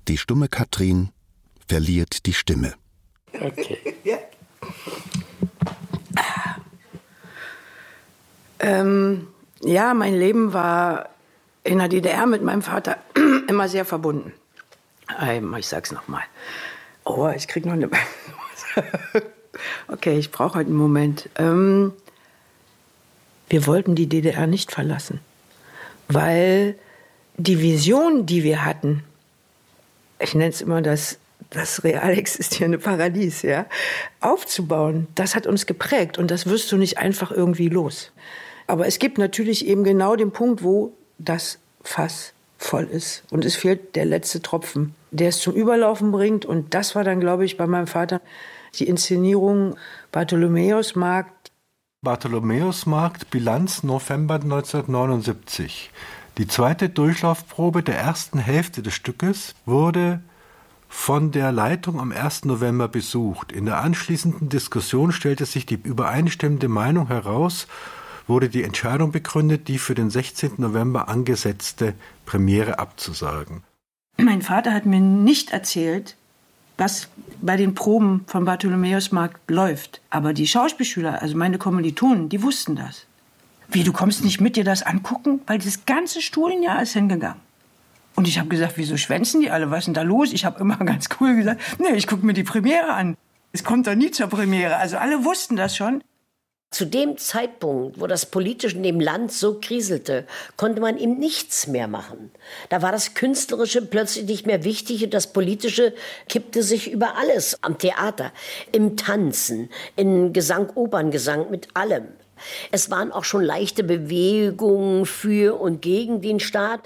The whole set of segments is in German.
Die stumme Katrin verliert die Stimme. Okay. Ja, mein Leben war in der DDR mit meinem Vater immer sehr verbunden. Ich sag's nochmal. Oh, ich krieg noch eine... Okay, ich brauche heute einen Moment. Wir wollten die DDR nicht verlassen, weil die Vision, die wir hatten, ich nenne es immer das real existierende Paradies, ja, aufzubauen, das hat uns geprägt und das wirst du nicht einfach irgendwie los. Aber es gibt natürlich eben genau den Punkt, wo das Fass voll ist und es fehlt der letzte Tropfen, der es zum Überlaufen bringt. Und das war dann, glaube ich, bei meinem Vater die Inszenierung Bartholomäusmarkt. Bartholomäusmarkt, Bilanz November 1979. Die zweite Durchlaufprobe der ersten Hälfte des Stückes wurde von der Leitung am 1. November besucht. In der anschließenden Diskussion stellte sich die übereinstimmende Meinung heraus, wurde die Entscheidung begründet, die für den 16. November angesetzte Premiere abzusagen. Mein Vater hat mir nicht erzählt, was bei den Proben von Bartholomäusmarkt läuft. Aber die Schauspielschüler, also meine Kommilitonen, die wussten das. Wie, du kommst nicht mit dir das angucken? Weil das ganze Studienjahr ist hingegangen. Und ich habe gesagt, wieso schwänzen die alle? Was ist denn da los? Ich habe immer ganz cool gesagt, nee, ich gucke mir die Premiere an. Es kommt doch nie zur Premiere. Also alle wussten das schon. Zu dem Zeitpunkt, wo das Politische in dem Land so kriselte, konnte man ihm nichts mehr machen. Da war das Künstlerische plötzlich nicht mehr wichtig und das Politische kippte sich über alles. Am Theater, im Tanzen, in Gesang, Operngesang, mit allem. Es waren auch schon leichte Bewegungen für und gegen den Staat.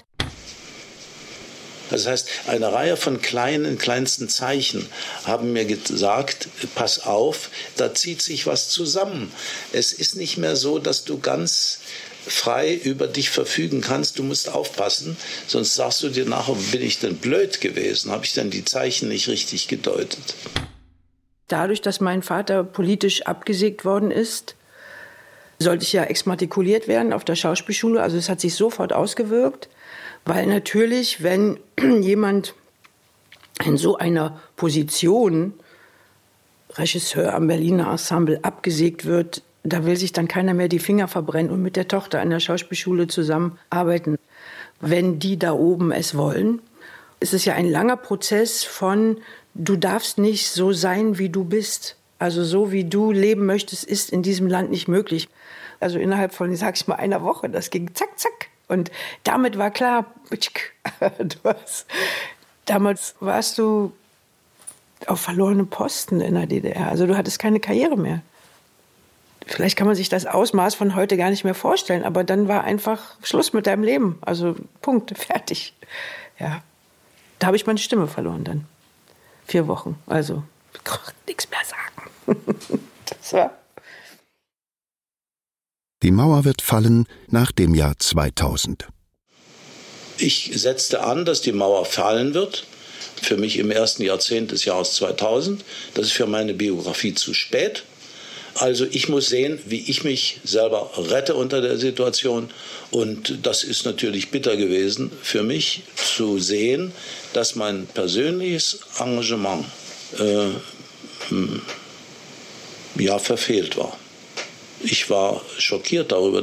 Das heißt, eine Reihe von kleinsten Zeichen haben mir gesagt, pass auf, da zieht sich was zusammen. Es ist nicht mehr so, dass du ganz frei über dich verfügen kannst, du musst aufpassen, sonst sagst du dir nachher, bin ich denn blöd gewesen? Habe ich denn die Zeichen nicht richtig gedeutet? Dadurch, dass mein Vater politisch abgesägt worden ist, sollte ich ja exmatrikuliert werden auf der Schauspielschule. Also es hat sich sofort ausgewirkt. Weil natürlich, wenn jemand in so einer Position, Regisseur am Berliner Ensemble, abgesägt wird, da will sich dann keiner mehr die Finger verbrennen und mit der Tochter an der Schauspielschule zusammenarbeiten. Wenn die da oben es wollen, ist es ja ein langer Prozess von, du darfst nicht so sein, wie du bist. Also so, wie du leben möchtest, ist in diesem Land nicht möglich. Also innerhalb von, sag ich mal, einer Woche, das ging zack, zack. Und damit war klar, damals warst du auf verlorenem Posten in der DDR. Also du hattest keine Karriere mehr. Vielleicht kann man sich das Ausmaß von heute gar nicht mehr vorstellen, aber dann war einfach Schluss mit deinem Leben. Also Punkt, fertig. Ja, da habe ich meine Stimme verloren dann. 4 Wochen, also ich konnte nichts mehr sagen. Das war... Die Mauer wird fallen nach dem Jahr 2000. Ich setzte an, dass die Mauer fallen wird. Für mich im ersten Jahrzehnt des Jahres 2000. Das ist für meine Biografie zu spät. Also ich muss sehen, wie ich mich selber rette unter der Situation. Und das ist natürlich bitter gewesen für mich zu sehen, dass mein persönliches Engagement verfehlt war. Ich war schockiert darüber.